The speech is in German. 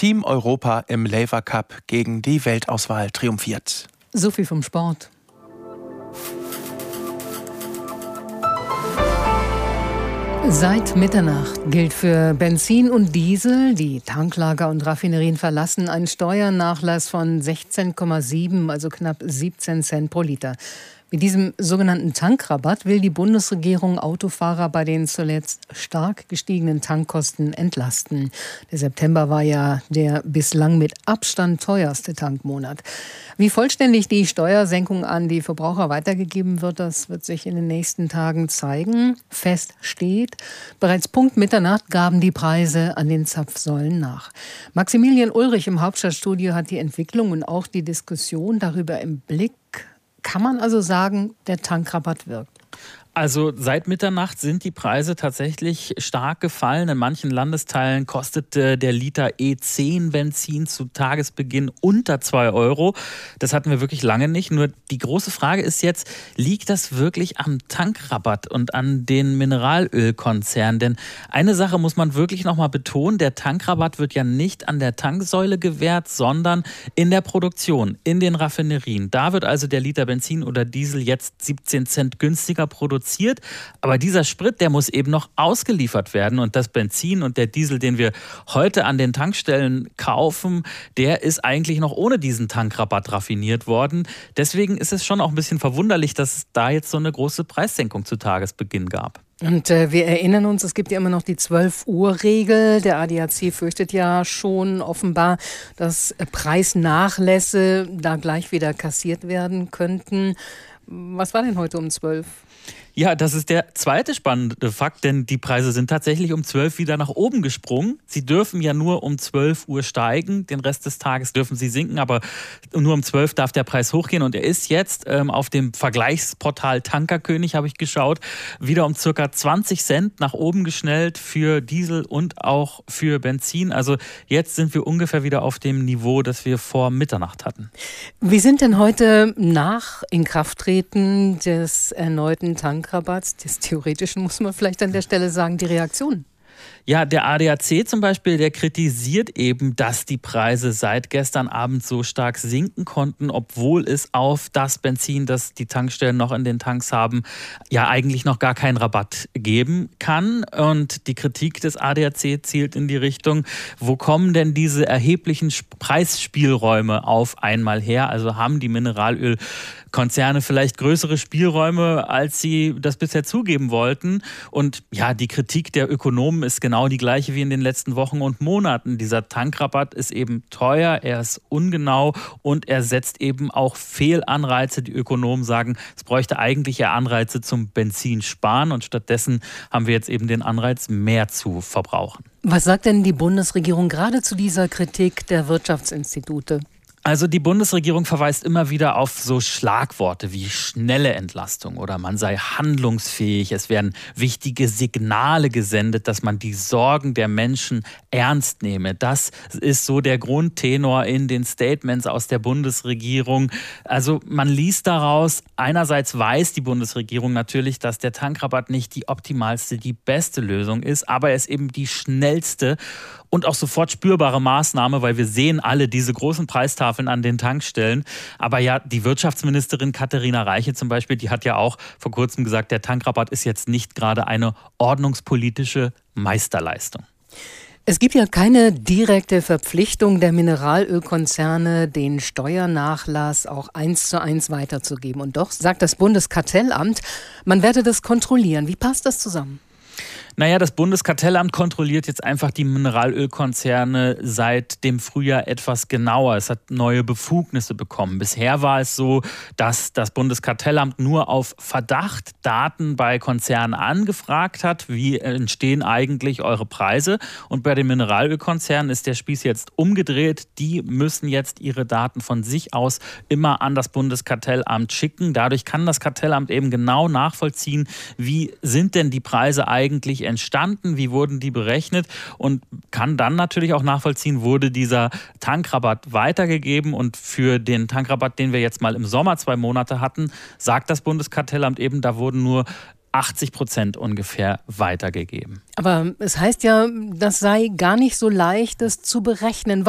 Team Europa im Laver Cup gegen die Weltauswahl triumphiert. So viel vom Sport. Seit Mitternacht gilt für Benzin und Diesel, die Tanklager und Raffinerien verlassen, ein Steuernachlass von 16,7, also knapp 17 Cent pro Liter. Mit diesem sogenannten Tankrabatt will die Bundesregierung Autofahrer bei den zuletzt stark gestiegenen Tankkosten entlasten. Der September war ja der bislang mit Abstand teuerste Tankmonat. Wie vollständig die Steuersenkung an die Verbraucher weitergegeben wird, das wird sich in den nächsten Tagen zeigen. Fest steht, bereits Punkt Mitternacht gaben die Preise an den Zapfsäulen nach. Maximilian Ulrich im Hauptstadtstudio hat die Entwicklung und auch die Diskussion darüber im Blick. Kann man also sagen, der Tankrabatt wirkt? Also seit Mitternacht sind die Preise tatsächlich stark gefallen. In manchen Landesteilen kostete der Liter E10 Benzin zu Tagesbeginn unter 2 Euro. Das hatten wir wirklich lange nicht. Nur die große Frage ist jetzt, liegt das wirklich am Tankrabatt und an den Mineralölkonzernen? Denn eine Sache muss man wirklich nochmal betonen, der Tankrabatt wird ja nicht an der Tanksäule gewährt, sondern in der Produktion, in den Raffinerien. Da wird also der Liter Benzin oder Diesel jetzt 17 Cent günstiger produziert. Aber dieser Sprit, der muss eben noch ausgeliefert werden. Und das Benzin und der Diesel, den wir heute an den Tankstellen kaufen, der ist eigentlich noch ohne diesen Tankrabatt raffiniert worden. Deswegen ist es schon auch ein bisschen verwunderlich, dass es da jetzt so eine große Preissenkung zu Tagesbeginn gab. Und wir erinnern uns, es gibt ja immer noch die 12-Uhr-Regel. Der ADAC fürchtet ja schon offenbar, dass Preisnachlässe da gleich wieder kassiert werden könnten. Was war denn heute um 12? Ja, das ist der zweite spannende Fakt, denn die Preise sind tatsächlich um 12 wieder nach oben gesprungen. Sie dürfen ja nur um 12 Uhr steigen, den Rest des Tages dürfen sie sinken, aber nur um 12 darf der Preis hochgehen. Und er ist jetzt auf dem Vergleichsportal Tankerkönig, habe ich geschaut, wieder um circa 20 Cent nach oben geschnellt für Diesel und auch für Benzin. Also jetzt sind wir ungefähr wieder auf dem Niveau, das wir vor Mitternacht hatten. Wie sind denn heute nach Inkrafttreten des erneuten Tankrabatts, des theoretischen, muss man vielleicht an der Stelle sagen, die Reaktionen? Ja, der ADAC zum Beispiel, der kritisiert eben, dass die Preise seit gestern Abend so stark sinken konnten, obwohl es auf das Benzin, das die Tankstellen noch in den Tanks haben, ja eigentlich noch gar keinen Rabatt geben kann. Und die Kritik des ADAC zielt in die Richtung, wo kommen denn diese erheblichen Preisspielräume auf einmal her? Also haben die Mineralölkonzerne vielleicht größere Spielräume, als sie das bisher zugeben wollten? Und ja, die Kritik der Ökonomen ist genau die gleiche wie in den letzten Wochen und Monaten. Dieser Tankrabatt ist eben teuer, er ist ungenau und er setzt eben auch Fehlanreize. Die Ökonomen sagen, es bräuchte eigentlich eher Anreize zum Benzinsparen und stattdessen haben wir jetzt eben den Anreiz, mehr zu verbrauchen. Was sagt denn die Bundesregierung gerade zu dieser Kritik der Wirtschaftsinstitute? Also die Bundesregierung verweist immer wieder auf so Schlagworte wie schnelle Entlastung oder man sei handlungsfähig. Es werden wichtige Signale gesendet, dass man die Sorgen der Menschen ernst nehme. Das ist so der Grundtenor in den Statements aus der Bundesregierung. Also man liest daraus, einerseits weiß die Bundesregierung natürlich, dass der Tankrabatt nicht die optimalste, die beste Lösung ist, aber er ist eben die schnellste und auch sofort spürbare Maßnahme, weil wir sehen alle diese großen Preistafeln an den Tankstellen. Aber ja, die Wirtschaftsministerin Katharina Reiche zum Beispiel, die hat ja auch vor kurzem gesagt, der Tankrabatt ist jetzt nicht gerade eine ordnungspolitische Meisterleistung. Es gibt ja keine direkte Verpflichtung der Mineralölkonzerne, den Steuernachlass auch 1:1 weiterzugeben. Und doch sagt das Bundeskartellamt, man werde das kontrollieren. Wie passt das zusammen? Naja, das Bundeskartellamt kontrolliert jetzt einfach die Mineralölkonzerne seit dem Frühjahr etwas genauer. Es hat neue Befugnisse bekommen. Bisher war es so, dass das Bundeskartellamt nur auf Verdacht Daten bei Konzernen angefragt hat. Wie entstehen eigentlich eure Preise? Und bei den Mineralölkonzernen ist der Spieß jetzt umgedreht. Die müssen jetzt ihre Daten von sich aus immer an das Bundeskartellamt schicken. Dadurch kann das Kartellamt eben genau nachvollziehen, wie sind denn die Preise eigentlich entstanden, wie wurden die berechnet und kann dann natürlich auch nachvollziehen, wurde dieser Tankrabatt weitergegeben. Und für den Tankrabatt, den wir jetzt mal im Sommer 2 Monate hatten, sagt das Bundeskartellamt eben, da wurden nur 80% ungefähr weitergegeben. Aber es heißt ja, das sei gar nicht so leicht, das zu berechnen.